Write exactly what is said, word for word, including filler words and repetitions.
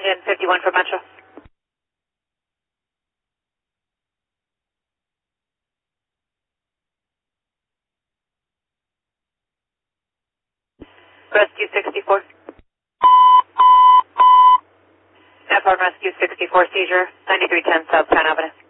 engine fifty-one for Metro. Rescue sixty-four. F R Rescue sixty-four, seizure, ninety-three ten South Penn Avenue.